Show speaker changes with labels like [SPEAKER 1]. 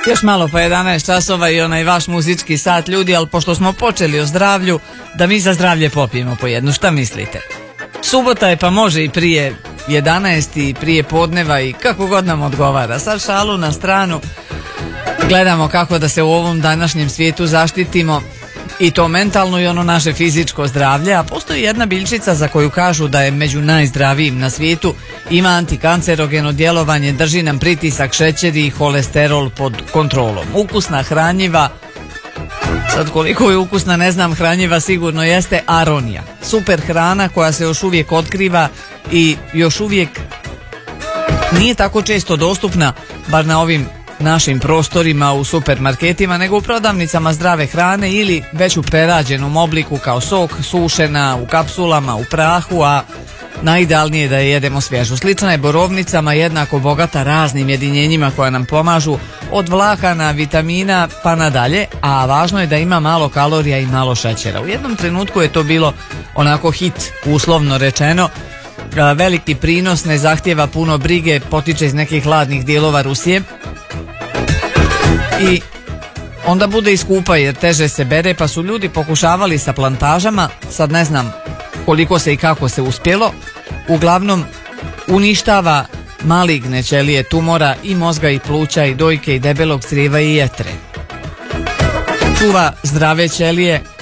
[SPEAKER 1] Još malo po 11 časova i onaj vaš muzički sat, ljudi, ali pošto smo počeli o zdravlju, da mi za zdravlje popijemo po jednu, šta mislite? Subota je, pa može i prije 11 i prije podneva i kako god nam odgovara. Sad šalu na stranu, gledamo kako da se u ovom današnjem svijetu zaštitimo, i to mentalno i ono naše fizičko zdravlje, a postoji jedna biljčica za koju kažu da je među najzdravijim na svijetu, ima antikancerogeno djelovanje, drži nam pritisak, šećer i holesterol pod kontrolom. Ukusna, hranjiva, sad koliko je ukusna ne znam, hranjiva sigurno jeste, aronija. Super hrana koja se još uvijek otkriva i još uvijek nije tako često dostupna, bar na ovim našim prostorima u supermarketima, nego u prodavnicama zdrave hrane ili već u prerađenom obliku kao sok, sušena, u kapsulama, u prahu, a najidealnije je da je jedemo svježu. Slična je borovnicama, jednako bogata raznim jedinjenjima koja nam pomažu od vlakana, vitamina pa nadalje, a važno je da ima malo kalorija i malo šećera. U jednom trenutku je to bilo onako hit, uslovno rečeno. Veliki prinos, ne zahtijeva puno brige, potiče iz nekih hladnih dijelova Rusije i onda bude i skupa jer teže se bere, pa su ljudi pokušavali sa plantažama, sad ne znam koliko se i kako se uspjelo. Uglavnom uništava maligne ćelije tumora i mozga i pluća i dojke i debelog crijeva i jetre. Čuva zdrave ćelije